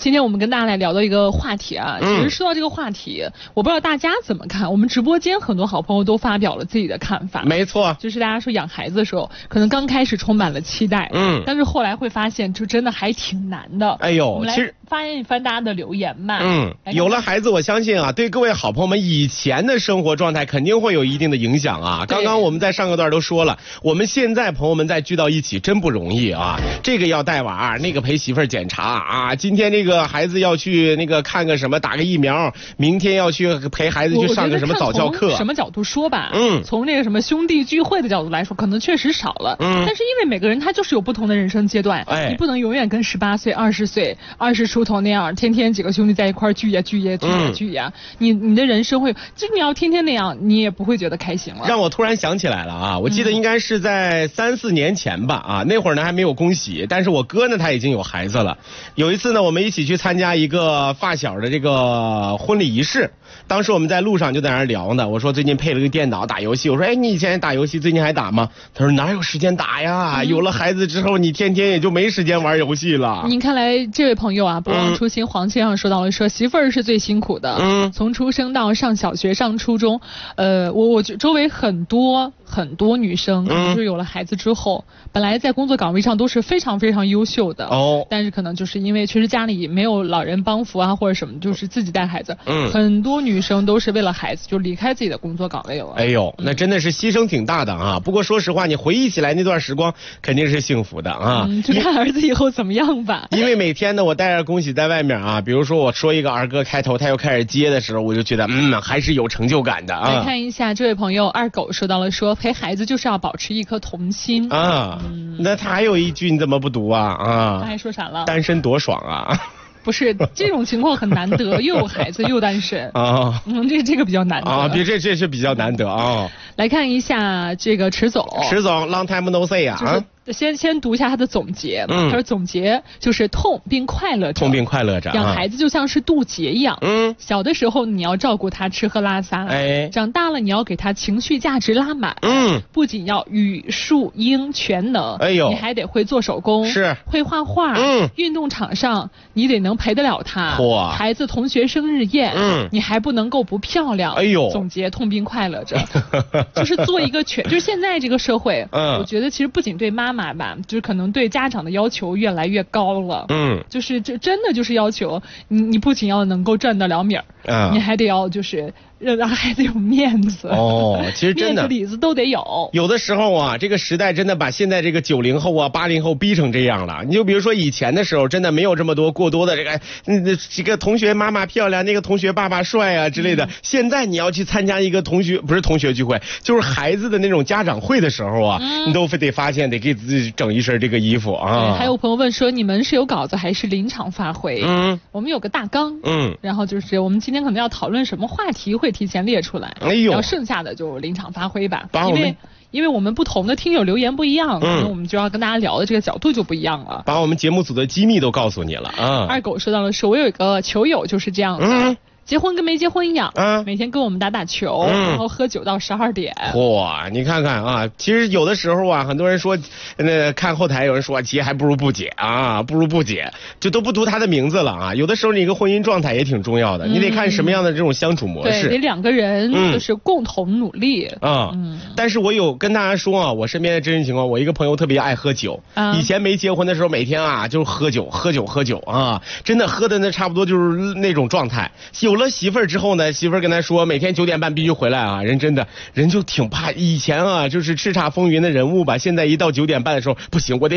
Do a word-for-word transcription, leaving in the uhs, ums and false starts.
今天我们跟大家来聊到一个话题啊，其实说到这个话题，嗯、我不知道大家怎么看。我们直播间很多好朋友都发表了自己的看法。 没错， 就是大家说养孩子的时候，可能刚开始充满了期待，嗯，但是后来会发现，就真的还挺难的。 哎呦，其实翻一翻大家的留言嘛， 嗯，有了孩子，我相信啊，对各位好朋友们以前的生活状态肯定会有一定的影响啊。刚刚我们在上个段都说了，我们现在朋友们再聚到一起真不容易啊，这个要带娃，那个陪媳妇儿检查啊，今天这个孩子要去那个看个什么打个疫苗，明天要去陪孩子去上个什么早教课。 什么角度说吧，嗯，从这个什么兄弟聚会的角度来说，可能确实少了，嗯，但是因为每个人他就是有不同的人生阶段，哎，你不能永远跟十八岁、二十岁、二十出头那样，天天几个兄弟在一块聚呀聚呀聚呀聚呀，你你的人生会，就你要天天那样，你也不会觉得开心了。 让我突然想起来了啊，我记得应该是在三四年前吧，啊，那会儿呢还没有恭喜，但是我哥呢他已经有孩子了。有一次呢，我们一起去参加一个发小的这个婚礼仪式，当时我们在路上就在那儿聊呢，我说最近配了个电脑打游戏，我说哎你以前打游戏最近还打吗？他说哪有时间打呀，嗯、有了孩子之后你天天也就没时间玩游戏了。 您看来这位朋友啊，不忘初心，黄先生说到了说媳妇儿是最辛苦的，嗯，从出生到上小学上初中，呃，我我周围很多很多女生，嗯，就是有了孩子之后，本来在工作岗位上都是非常非常优秀的，哦，但是可能就是因为确实家里没有老人帮扶啊或者什么，就是自己带孩子，嗯，很多女生都是为了孩子就离开自己的工作岗位了。 哎呦，那真的是牺牲挺大的啊！不过说实话，你回忆起来那段时光肯定是幸福的啊。 嗯，就看儿子以后怎么样吧。 因为每天呢，我带着恭喜在外面啊，比如说我说一个儿歌开头，他又开始接的时候，我就觉得嗯，还是有成就感的啊。 来看一下这位朋友二狗说到了说陪孩子就是要保持一颗童心啊。嗯，那他还有一句你怎么不读啊？啊， 他还说啥了？ 单身多爽啊！ 不是这种情况很难得，又有孩子又单身啊，嗯，这这个比较难得啊，别这这是比较难得啊。 来看一下这个池总， 池总 ，long time no see 啊。 就是先先读一下他的总结，嗯，他说总结就是痛并快乐着， 痛并快乐着， 养孩子就像是渡劫一样，嗯，小的时候你要照顾他吃喝拉撒，哎，长大了你要给他情绪价值拉满，嗯，不仅要语数英全能，哎呦，你还得会做手工， 是， 会画画，嗯，运动场上你得能陪得了他，哇，孩子同学生日宴，嗯，你还不能够不漂亮，哎呦，总结痛并快乐着，就是做一个全，就是现在这个社会，嗯，我觉得其实不仅对妈妈吧，就是可能对家长的要求越来越高了，嗯，就是这真的就是要求你，你不仅要能够赚得了米儿，嗯，你还得要就是让孩子有面子哦，其实真的面子里子都得有。 有的时候啊，这个时代真的把现在这个九零后啊、八零后逼成这样了。你就比如说以前的时候，真的没有这么多过多的这个，嗯，这个同学妈妈漂亮，那个同学爸爸帅啊之类的。嗯、现在你要去参加一个同学不是同学聚会，就是孩子的那种家长会的时候啊，嗯、你都非得发现得给自己整一身这个衣服啊。 还有朋友问说，你们是有稿子还是临场发挥？嗯，我们有个大纲，嗯，然后就是我们今天可能要讨论什么话题会提前列出来，哎呦，然后剩下的就临场发挥吧，因为因为我们不同的听友留言不一样，可能我们就要跟大家聊的这个角度就不一样了。 把我们节目组的机密都告诉你了啊！ 二狗说到了说，我有一个球友就是这样的。嗯，结婚跟没结婚一样，嗯，每天跟我们打打球，嗯、然后喝酒到十二点。 哇，你看看啊，其实有的时候啊，很多人说，那看后台有人说结还不如不结啊，不如不结，就都不读他的名字了啊。有的时候你一个婚姻状态也挺重要的，嗯、你得看什么样的这种相处模式， 对，得两个人就是共同努力啊。嗯，但是我有跟大家说啊，我身边的真实情况，我一个朋友特别爱喝酒，啊、以前没结婚的时候，每天啊就是喝酒，喝酒，喝酒啊，真的喝的那差不多就是那种状态。有了媳妇儿之后呢，媳妇儿跟他说每天九点半必须回来啊，人真的人就挺怕。以前啊就是叱咤风云的人物吧，现在一到九点半的时候不行，我得